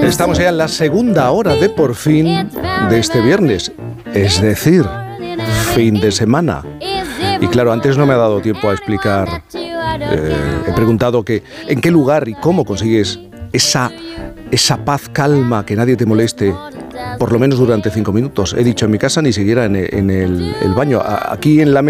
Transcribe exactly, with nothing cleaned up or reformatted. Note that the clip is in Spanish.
Estamos ya en la segunda hora de Por Fin de este viernes, es decir, fin de semana. Y claro, antes no me ha dado tiempo a explicar, eh, he preguntado que, en qué lugar y cómo consigues esa, esa paz, calma, que nadie te moleste, por lo menos durante cinco minutos. He dicho en mi casa, ni siquiera en el, en el, el baño. Aquí en la mesa